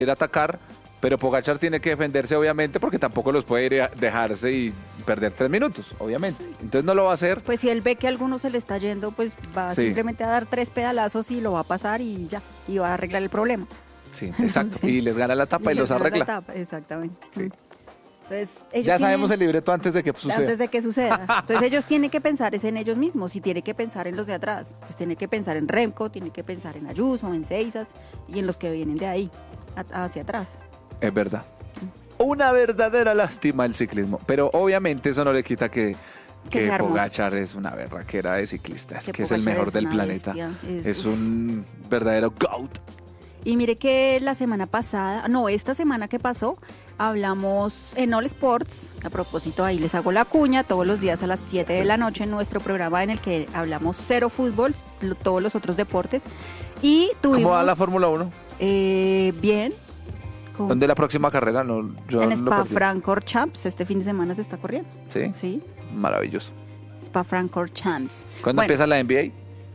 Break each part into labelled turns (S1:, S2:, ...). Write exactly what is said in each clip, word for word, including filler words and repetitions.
S1: ir a atacar, pero Pogačar tiene que defenderse obviamente porque tampoco los puede ir a dejarse y perder tres minutos, obviamente. Sí. Entonces no lo va a hacer.
S2: Pues si él ve que a alguno se le está yendo, pues va sí. simplemente a dar tres pedalazos y lo va a pasar y ya, y va a arreglar el problema.
S1: Sí, exacto. Y les gana la etapa y, y los arregla. La etapa,
S2: exactamente. Sí. Entonces, ellos
S1: ya
S2: tienen,
S1: sabemos el libreto antes de que suceda.
S2: Antes de que suceda. Entonces ellos tienen que pensar es en ellos mismos. Si tiene que pensar en los de atrás, pues tiene que pensar en Remco, tiene que pensar en Ayuso, en Seisas y en los que vienen de ahí, a, hacia atrás.
S1: Es verdad. Una verdadera lástima el ciclismo. Pero obviamente eso no le quita que, que, que Pogačar es una berraquera de ciclistas, que, que es el mejor es del planeta. Es, es un verdadero GOAT.
S2: Y mire que la semana pasada, no, esta semana que pasó, hablamos en All Sports, a propósito ahí les hago la cuña, todos los días a las siete de la noche en nuestro programa en el que hablamos cero fútbol, todos los otros deportes. Y tuvimos,
S1: ¿cómo va la Fórmula uno?
S2: Eh, bien.
S1: ¿Con? ¿Dónde es la próxima carrera? No, yo
S2: en Spa-Francorchamps, este fin de semana se está corriendo.
S1: ¿Sí?
S2: Sí.
S1: Maravilloso.
S2: Spa-Francorchamps.
S1: ¿Cuándo bueno, empieza la N B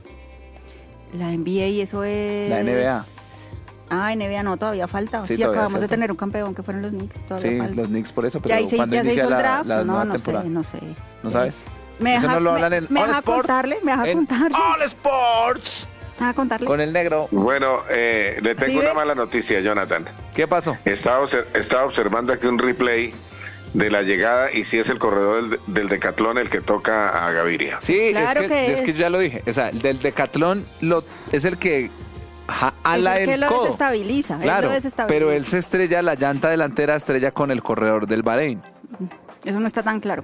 S2: A? La N B A, eso es...
S1: La N B A.
S2: Ah, N B A no, todavía falta. Sí, sí todavía acabamos de tener un campeón que fueron los Knicks. Todavía
S1: sí,
S2: falta.
S1: Los Knicks por eso, pero
S2: ya hice,
S1: ¿cuándo
S2: ya
S1: inicia
S2: se hizo
S1: la,
S2: el draft?
S1: la
S2: no,
S1: nueva
S2: no
S1: temporada?
S2: sé, no sé.
S1: ¿No sabes?
S2: Me
S1: eso
S2: deja,
S1: no lo hablan
S2: me,
S1: en
S2: me
S1: All
S2: deja
S1: Sports.
S2: Contarle, me deja
S1: en
S2: contarle.
S1: All Sports.
S2: ¿Me deja contarle?
S1: Con el negro.
S3: Bueno, eh, le tengo
S2: ¿Sí
S3: una mala noticia, Jonathan.
S1: ¿Qué pasó?
S3: Estaba, estaba observando aquí un replay de la llegada y si es el corredor del, del Decatlón el que toca a Gaviria.
S1: Sí,
S2: claro
S1: es, que,
S2: que
S1: es. es que ya lo dije. O sea, el del Decatlón lo, es el que ja, ala
S2: es el,
S1: el
S2: que
S1: codo.
S2: lo desestabiliza.
S1: Claro,
S2: él lo desestabiliza.
S1: pero él se estrella, la llanta delantera estrella con el corredor del Bahrein.
S2: Eso no está tan claro.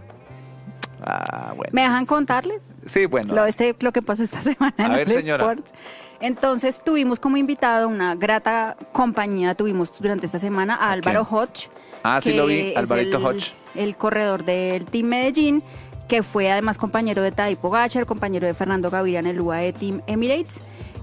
S1: Ah, bueno.
S2: ¿Me dejan contarles?
S1: Sí, bueno.
S2: Lo, este, lo que pasó esta semana
S1: a
S2: en
S1: ver,
S2: el
S1: señora.
S2: Sports. Entonces tuvimos como invitado una grata compañía, tuvimos durante esta semana a Álvaro Hodge.
S1: Ah, sí lo vi, Alvarito
S2: el,
S1: Hodge.
S2: El corredor del Team Medellín, que fue además compañero de Tadej Pogačar, compañero de Fernando Gaviria en el U A E Team Emirates.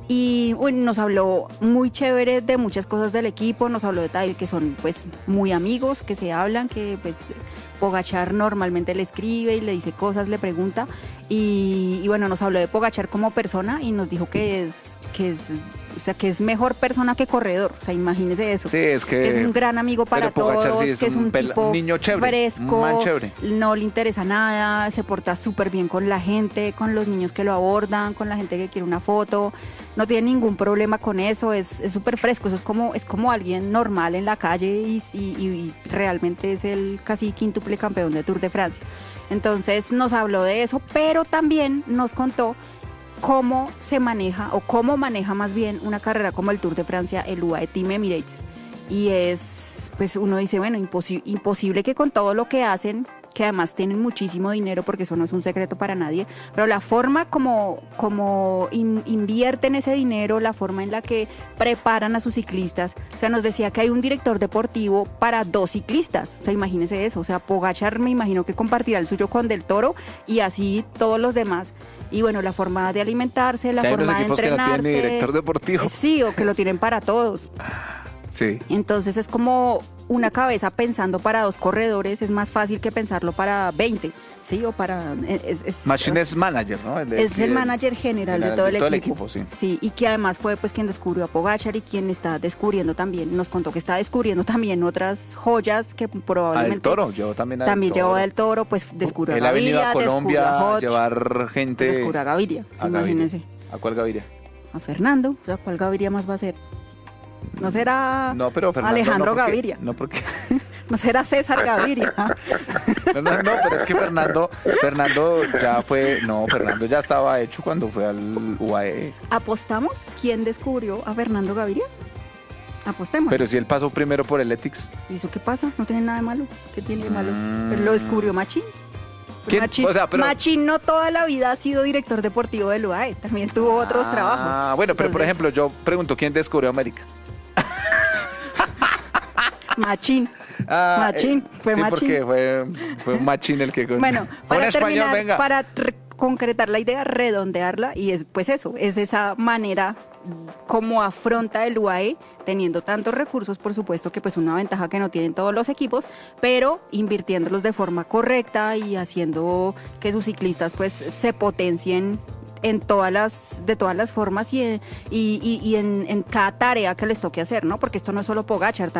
S2: Y bueno, nos habló muy chévere de muchas cosas del equipo, nos habló de Tadej, que son pues muy amigos, que se hablan, que pues Pogačar normalmente le escribe y le dice cosas, le pregunta. Y, y bueno, nos habló de Pogačar como persona y nos dijo que es, que es, o sea, que es mejor persona que corredor. O sea, imagínese eso.
S1: Sí, es que,
S2: que es un gran amigo para todos,
S1: sí es
S2: que es un, un tipo
S1: niño chévere,
S2: fresco,
S1: un man chévere.
S2: No le interesa nada, se porta súper bien con la gente, con los niños que lo abordan, con la gente que quiere una foto. No tiene ningún problema con eso, es súper fresco, eso es como, es como alguien normal en la calle y, y, y realmente es el casi quíntuple campeón de Tour de Francia. Entonces nos habló de eso, pero también nos contó cómo se maneja o cómo maneja más bien una carrera como el Tour de Francia, el U A E Team Emirates. Y es, pues uno dice, bueno, imposi- imposible que con todo lo que hacen, que además tienen muchísimo dinero porque eso no es un secreto para nadie, pero la forma como, como in, invierten ese dinero, la forma en la que preparan a sus ciclistas, o sea, nos decía que hay un director deportivo para dos ciclistas, o sea, imagínese eso, o sea, Pogačar me imagino que compartirá el suyo con Del Toro y así todos los demás. Y bueno, la forma de alimentarse, la forma de entrenarse.
S1: Que no tienen ni director deportivo.
S2: Sí, o que lo tienen para todos.
S1: Sí.
S2: Entonces es como una cabeza pensando para dos corredores, es más fácil que pensarlo para veinte, ¿sí? O para... Es, es,
S1: Machine es manager, ¿no?
S2: El, es el, el manager general, general de todo el, de todo equipo.
S1: el equipo. Sí.
S2: Sí, y que además fue pues quien descubrió a Pogačar y quien está descubriendo también, nos contó que está descubriendo también otras joyas que probablemente...
S1: A Del Toro, llevó también a
S2: También
S1: Del Toro.
S2: llevó a Del Toro, pues descubrió
S1: Él
S2: a Gaviria,
S1: ha venido a Colombia
S2: a Hodge,
S1: a llevar gente...
S2: Descubrió a Gaviria,
S1: a
S2: imagínense.
S1: Gaviria. ¿A cuál Gaviria?
S2: A Fernando, o sea, ¿cuál Gaviria más va a ser? No será
S1: no, pero Fernando,
S2: Alejandro
S1: no porque,
S2: Gaviria.
S1: No, porque...
S2: no será César Gaviria.
S1: no, no, no, pero es que Fernando, Fernando ya fue, no, Fernando ya estaba hecho cuando fue al U A E.
S2: ¿Apostamos quién descubrió a Fernando Gaviria? Apostemos.
S1: Pero si él pasó primero por el Ethics.
S2: ¿Y eso qué pasa? No tiene nada de malo. ¿Qué tiene de malo? Mm. Pero lo descubrió Machín. Machín,
S1: o sea, pero...
S2: Machín no toda la vida ha sido director deportivo del U A E, también tuvo otros
S1: ah,
S2: trabajos.
S1: Ah, bueno, pero Entonces... por ejemplo, yo pregunto, ¿quién descubrió América?
S2: Machín. Ah, Machín, fue
S1: sí,
S2: Machín.
S1: porque fue, fue un Machín el que...
S2: Bueno, para
S1: un
S2: terminar,
S1: español, venga.
S2: para concretar la idea, redondearla, y es pues eso, es esa manera como afronta el U A E, teniendo tantos recursos, por supuesto que pues una ventaja que no tienen todos los equipos, pero invirtiéndolos de forma correcta y haciendo que sus ciclistas pues se potencien en todas las, de todas las formas y, y, y, y en, en cada tarea que les toque hacer, ¿no? Porque esto no es solo Pogačar,